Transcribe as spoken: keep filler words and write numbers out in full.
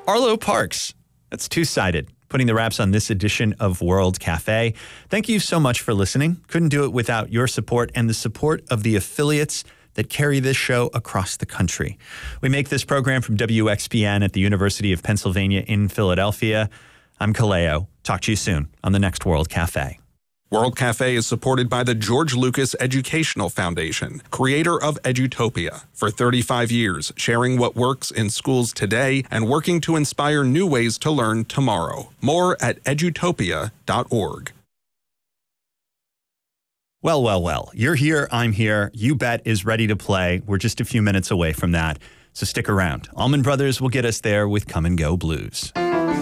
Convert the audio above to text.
Arlo Parks. That's two-sided. Putting the wraps on this edition of World Cafe. Thank you so much for listening. Couldn't do it without your support and the support of the affiliates that carry this show across the country. We make this program from W X P N at the University of Pennsylvania in Philadelphia. I'm Kaleo. Talk to you soon on the next World Cafe. World Cafe is supported by the George Lucas Educational Foundation, creator of Edutopia. For thirty-five years, sharing what works in schools today and working to inspire new ways to learn tomorrow. More at edutopia dot org. Well, well, well. You're here, I'm here. You Bet is ready to play. We're just a few minutes away from that, so stick around. Allman Brothers will get us there with Come and Go Blues.